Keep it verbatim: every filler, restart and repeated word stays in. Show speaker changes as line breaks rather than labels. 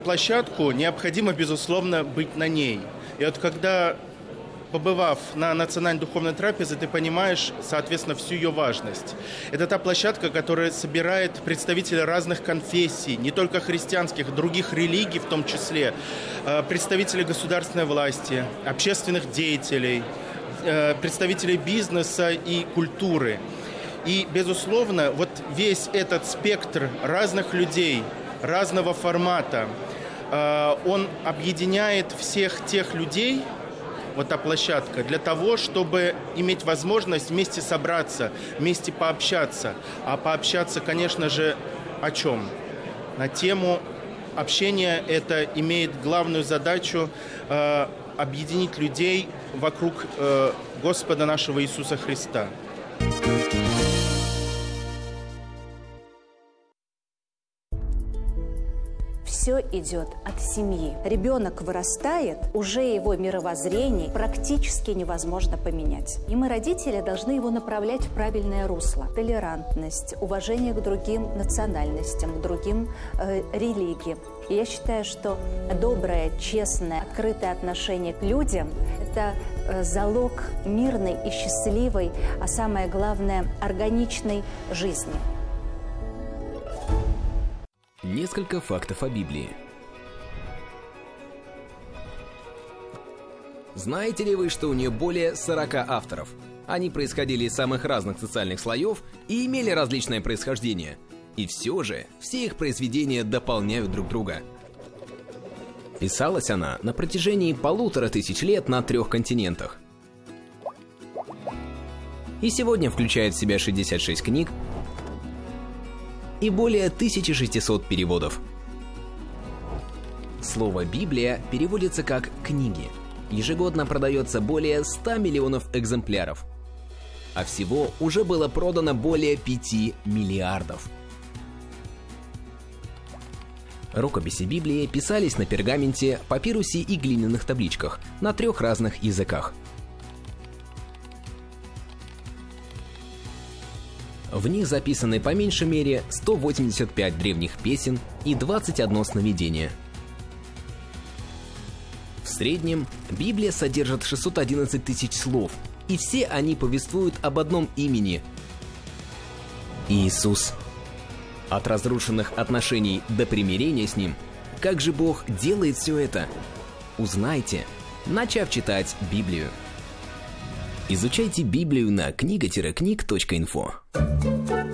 Площадку необходимо, безусловно, быть на ней. И вот когда, побывав на национальной духовной трапезе, ты понимаешь, соответственно, всю ее важность. Это та площадка, которая собирает представителей разных конфессий, не только христианских, других религий в том числе, представителей государственной власти, общественных деятелей, представителей бизнеса и культуры. И, безусловно, вот весь этот спектр разных людей, разного формата, он объединяет всех тех людей, вот та площадка, для того, чтобы иметь возможность вместе собраться, вместе пообщаться. А пообщаться, конечно же, о чем? На тему общения это имеет главную задачу э, объединить людей вокруг э, Господа нашего Иисуса Христа.
Все идет от семьи. Ребенок вырастает, уже его мировоззрение практически невозможно поменять. И мы, родители, должны его направлять в правильное русло. Толерантность, уважение к другим национальностям, к другим э, религиям. И я считаю, что доброе, честное, открытое отношение к людям – это э, залог мирной и счастливой, а самое главное – органичной жизни.
Несколько фактов о Библии. Знаете ли вы, что у нее более сорока авторов? Они происходили из самых разных социальных слоев и имели различное происхождение. И все же, все их произведения дополняют друг друга. Писалась она на протяжении полутора тысяч лет на трех континентах. И сегодня включает в себя шестьдесят шесть книг, и более тысячи шестисот переводов. Слово «Библия» переводится как «книги». Ежегодно продается более ста миллионов экземпляров. А всего уже было продано более пяти миллиардов. Рукописи Библии писались на пергаменте, папирусе и глиняных табличках на трех разных языках. В них записаны по меньшей мере сто восемьдесят пять древних песен и двадцать одно сновидение. В среднем Библия содержит шестьсот одиннадцать тысяч слов, и все они повествуют об одном имени – Иисус. От разрушенных отношений до примирения с Ним. Как же Бог делает все это? Узнайте, начав читать Библию. Изучайте Библию на книга книг точка инфо.